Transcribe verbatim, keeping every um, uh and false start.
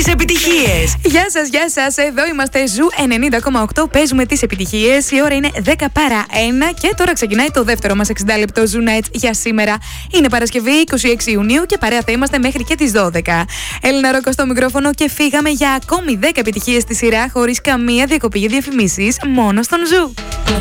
τις επιτυχίες. Γεια σας, γεια σας. Εδώ είμαστε Ζου ενενήντα κόμμα οκτώ. Παίζουμε τις επιτυχίες. Η ώρα είναι δέκα παρά ένα και τώρα ξεκινάει το δεύτερο μας εξήντα λεπτό Zoo Nights για σήμερα. Είναι Παρασκευή είκοσι έξι Ιουνίου και παρέα θα είμαστε μέχρι και τις δώδεκα. Έλληνα Ρόκο στο μικρόφωνο και φύγαμε για ακόμη δέκα επιτυχίες στη σειρά χωρίς καμία διακοπή για διαφημίσεις, μόνο στον Ζου.